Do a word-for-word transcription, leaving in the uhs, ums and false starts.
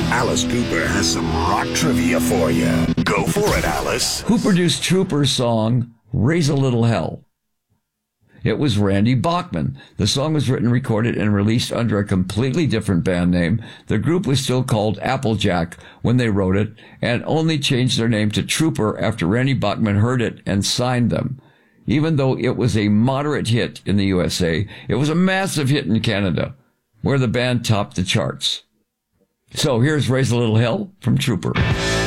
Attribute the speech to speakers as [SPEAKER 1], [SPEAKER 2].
[SPEAKER 1] Alice Cooper has some rock trivia for you. Go for it, Alice.
[SPEAKER 2] Who produced Trooper's song, Raise a Little Hell? It was Randy Bachman. The song was written, recorded, and released under a completely different band name. The group was still called Applejack when they wrote it, and only changed their name to Trooper after Randy Bachman heard it and signed them. Even though it was a moderate hit in the U S A, it was a massive hit in Canada, where the band topped the charts. So here's Raise a Little Hell from Trooper.